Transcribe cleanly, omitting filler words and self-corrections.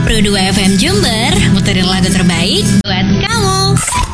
Pro 2 FM Jember, muterin lagu terbaik buat kamu.